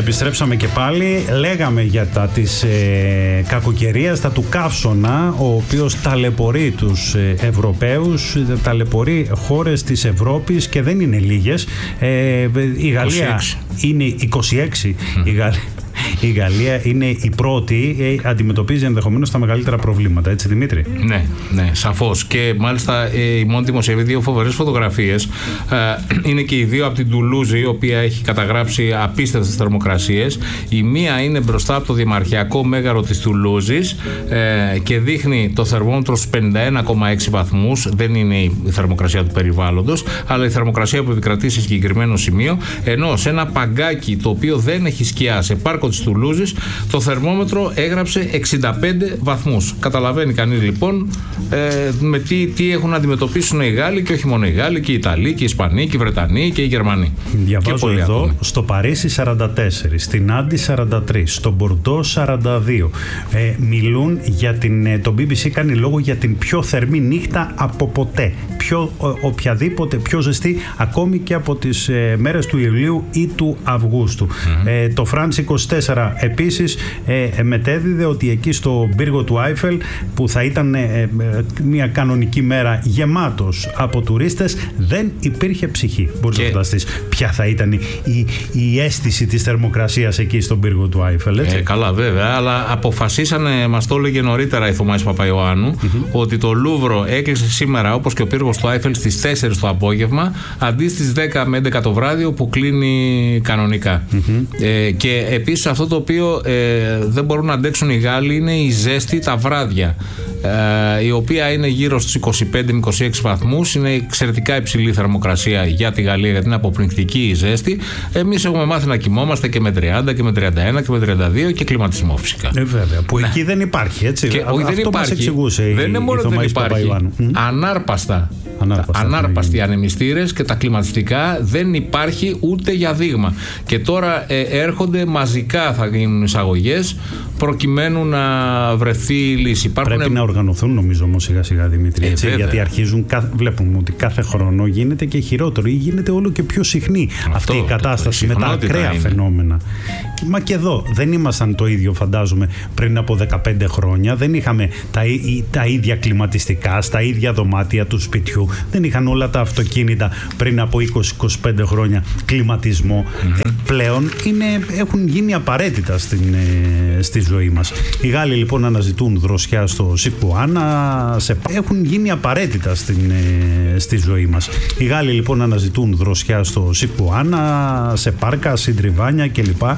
Επιστρέψαμε και πάλι. Λέγαμε για τα της κακοκαιρίας, τα του καύσωνα, ο οποίος ταλαιπωρεί τους Ευρωπαίους, ταλαιπωρεί χώρες της Ευρώπης και δεν είναι λίγες. Η Γαλλία 26. είναι 26. Η Γαλλία είναι η πρώτη, αντιμετωπίζει ενδεχομένως τα μεγαλύτερα προβλήματα, έτσι Δημήτρη? Ναι, σαφώς. Και μάλιστα η μόνη δημοσιεύει δύο φοβερές φωτογραφίες. Είναι και οι δύο από την Τουλούζη, η οποία έχει καταγράψει απίστευτες θερμοκρασίες. Η μία είναι μπροστά από το Δημαρχιακό Μέγαρο της Τουλούζης και δείχνει το θερμόμετρο στους 51,6 βαθμούς. Δεν είναι η θερμοκρασία του περιβάλλοντος, αλλά η θερμοκρασία που επικρατεί σε συγκεκριμένο σημείο. Ενώ σε ένα παγκάκι το οποίο δεν έχει σκιά, σε πάρκο της Τουλούζης, το θερμόμετρο έγραψε 65 βαθμούς. Καταλαβαίνει κανείς λοιπόν με τι έχουν να αντιμετωπίσουν οι Γάλλοι, και όχι μόνο οι Γάλλοι, και οι Ιταλοί, και οι Ισπανοί, και οι Βρετανοί και οι Γερμανοί. Διαβάζω εδώ ακόμη. Στο Παρίσι 44, στην Άντι 43, στο Μπορντό 42. Μιλούν για το BBC κάνει λόγο για την πιο θερμή νύχτα από ποτέ. Οποιαδήποτε πιο ζεστή, ακόμη και από τις μέρες του Ιουλίου ή του Αυγούστου. Το France 24 επίσης μετέδιδε ότι εκεί στο πύργο του Άιφελ, που θα ήταν μια κανονική μέρα γεμάτος από τουρίστες, δεν υπήρχε ψυχή. Μπορείς να φανταστείς ποια θα ήταν η αίσθηση της θερμοκρασίας εκεί στον πύργο του Άιφελ, έτσι? Καλά, βέβαια, αλλά αποφασίσανε, μας το έλεγε νωρίτερα η Θωμάης Παπαϊωάννου, ότι το Λούβρο έκλεισε σήμερα, όπως και ο πύργος του Άιφελ, στις 4 το απόγευμα, αντί στις 10 με 11 το βράδυ, όπου κλείνει κανονικά. Και επίσης αυτό το οποίο δεν μπορούν να αντέξουν οι Γάλλοι είναι η ζέστη τα βράδια, η οποία είναι γύρω στους 25 με 26 βαθμούς. Είναι εξαιρετικά υψηλή θερμοκρασία για τη Γαλλία, γιατί είναι αποπνικτική η ζέστη. Εμείς έχουμε μάθει να κοιμόμαστε και με 30 και με 31 και με 32 και κλιματισμό φυσικά. Βέβαια, που εκεί δεν υπάρχει, έτσι. Και αυτό δεν μας εξηγούσε δεν είναι μόνο ότι δεν υπάρχει. Ανάρπαστοι ανεμιστήρες και τα κλιματιστικά δεν υπάρχει ούτε για δείγμα. Και τώρα έρχονται μαζικά, θα γίνουν εισαγωγές προκειμένου να βρεθεί λύση. Πρέπει να οργανωθούν, νομίζω, όμως σιγά σιγά, Δημήτρη, έτσι, γιατί αρχίζουν, βλέπουμε ότι κάθε χρόνο γίνεται και χειρότερο ή γίνεται όλο και πιο συχνή αυτή η κατάσταση με τα ακραία φαινόμενα. Μα και εδώ δεν ήμασταν το ίδιο, φαντάζομαι, πριν από 15 χρόνια. Δεν είχαμε τα ίδια κλιματιστικά στα ίδια δωμάτια του σπιτιού. Δεν είχαν όλα τα αυτοκίνητα πριν από 20-25 χρόνια κλιματισμό. Πλέον έχουν γίνει απαραίτητα στη ζωή μας. Οι Γάλλοι λοιπόν αναζητούν δροσιά στο Σικουάνα. Έχουν γίνει απαραίτητα στη ζωή μας. Οι Γάλλοι λοιπόν αναζητούν δροσιά στο Σικουάνα, σε πάρκα, συντριβάνια κλπ.